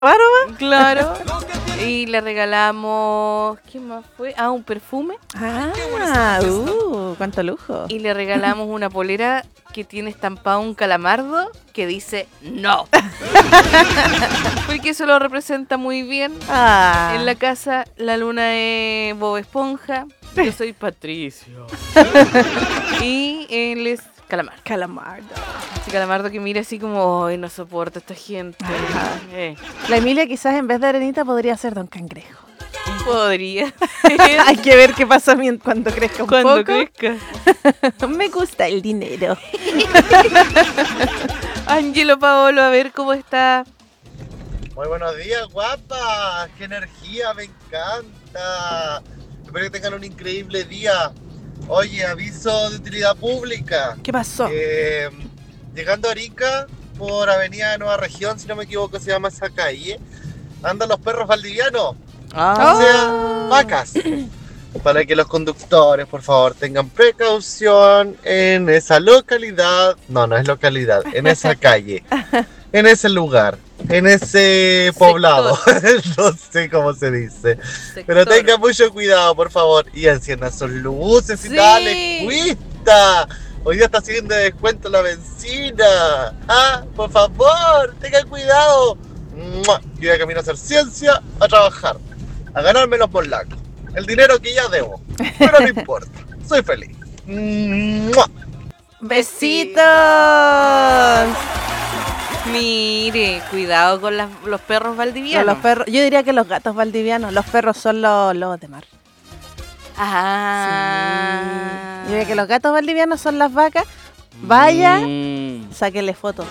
¿Barba? Claro. Y le regalamos... ¿Qué más fue? Un perfume. Cuánto lujo. Y le regalamos una polera que tiene estampado un calamardo que dice no. Porque eso lo representa muy bien. En la casa la luna es Bob Esponja. Yo soy Patricio. Y él es Calamardo. Sí, Calamardo que mira así como, ay, no soporto a esta gente. La Emilia quizás en vez de Arenita podría ser Don Cangrejo. Podría. Hay que ver qué pasa cuando crezca un poco. Cuando crezca. Me gusta el dinero. Ángelo Paolo, a ver cómo está. Muy buenos días, guapa. Qué energía, me encanta. Espero que tengan un increíble día. Oye, aviso de utilidad pública. ¿Qué pasó? Llegando a Arica, por Avenida de Nueva Región, si no me equivoco, se llama esa calle, andan los perros valdivianos. O sea, vacas. Para que los conductores, por favor, tengan precaución en esa localidad. No es localidad, en esa calle, en ese lugar, en ese poblado. No sé cómo se dice. Pero tengan mucho cuidado, por favor. Y enciendan sus luces y dale, cuista. Hoy día está haciendo descuento la benzina. Por favor, tengan cuidado. Yo voy a camino a hacer ciencia, a trabajar, a ganarme los morlacos. El dinero que ya debo. Pero no importa. Soy feliz. ¡Besitos! Mire, cuidado con los perros valdivianos. Los perros, yo diría que los gatos valdivianos. Los perros son los lobos de mar. Sí. Yo diría que los gatos valdivianos son las vacas. Vaya, sáquenle fotos.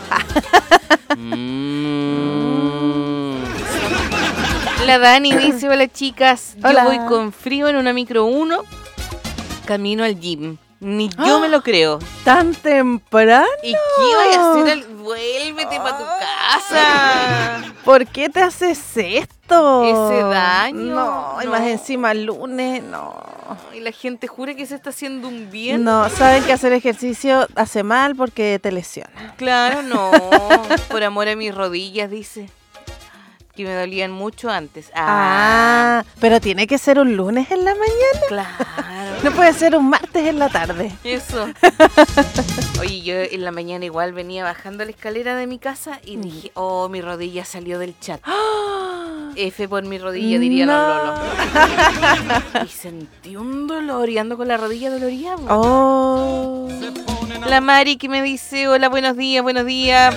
La Dani dice, hola chicas, Hola. yo voy con frío en una micro 1, camino al gym. Ni yo me lo creo. ¿Tan temprano? ¿Y qué voy a hacer? Vuélvete para tu casa. ¿Por qué te haces esto? Ese daño. No, y más encima el lunes, no. Y la gente jura que se está haciendo un bien. No, saben que hacer ejercicio hace mal porque te lesiona. Claro, no. Por amor a mis rodillas, dice. Que me dolían mucho antes. Pero tiene que ser un lunes en la mañana. Claro. No puede ser un martes en la tarde. Eso. Oye, yo en la mañana igual venía bajando la escalera de mi casa y dije, mi rodilla salió del chat. F por mi rodilla, dirían los lolos. Y sentí un dolor y ando con la rodilla dolorida. La Mari que me dice, hola, buenos días. Buenos días.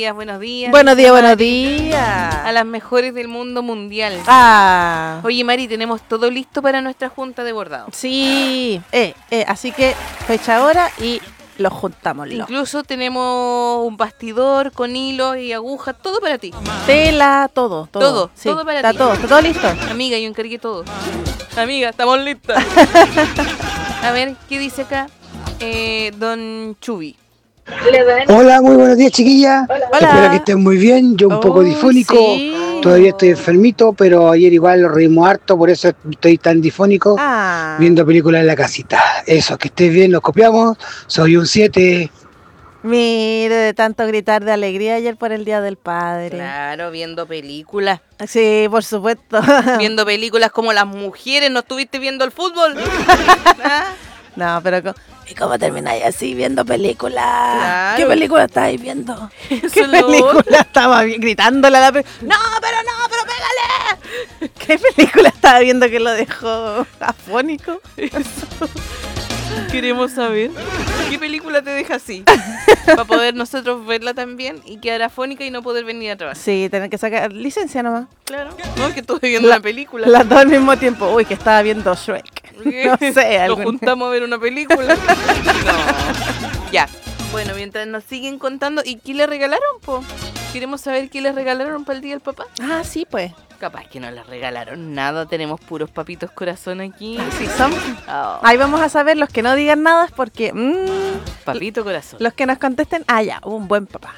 A las mejores del mundo mundial. Oye, Mari, tenemos todo listo para nuestra junta de bordado. Sí, así que fecha ahora y los juntamos. Incluso tenemos un bastidor con hilo y aguja, todo para ti. Tela, todo. Sí, todo para está ti. Está todo listo. Amiga, yo encargué todo. Amiga, estamos listas. A ver, ¿qué dice acá? Don Chubi. Hola, muy buenos días, chiquillas. Hola. Espero que estén muy bien. Yo un poco difónico. Sí. Todavía estoy enfermito, pero ayer igual lo reímos harto, por eso estoy tan difónico. Viendo películas en la casita. Eso, que estés bien, los copiamos. Soy un 7. Mire, de tanto gritar de alegría ayer por el Día del Padre. Claro, viendo películas. Sí, por supuesto. Viendo películas como las mujeres. ¿No estuviste viendo el fútbol? No, pero ¿y cómo termináis así viendo películas? Claro. ¿Qué película estáis viendo? Eso ¿Qué película estaba gritándole a la película? ¡No, pero pégale! ¿Qué película estaba viendo que lo dejó afónico? Queremos saber qué película te deja así. Para poder nosotros verla también y quedar afónica y no poder venir a trabajar. Sí, tener que sacar licencia nomás. Claro. No, es que estuve viendo la película. Las dos al mismo tiempo. Uy, que estaba viendo Shrek. No sé. Nos juntamos a ver una película. No. Ya. Bueno, mientras nos siguen contando. ¿Y qué le regalaron, po? Queremos saber qué le regalaron para el Día del Papá. Sí, pues. Capaz que no les regalaron nada. Tenemos puros papitos corazón aquí. Sí, son. Ahí vamos a saber. Los que no digan nada es porque... Papito corazón. Los que nos contesten, ya, un buen papá.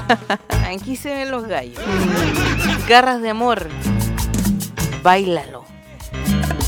Aquí se ven los gallos. Garras de amor. Báilalo.